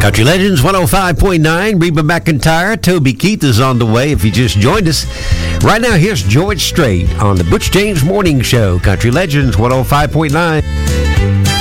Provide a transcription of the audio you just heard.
Country Legends 105.9, Reba McEntire, Toby Keith is on the way if you just joined us. Right now, here's George Strait on the Butch James Morning Show, Country Legends 105.9.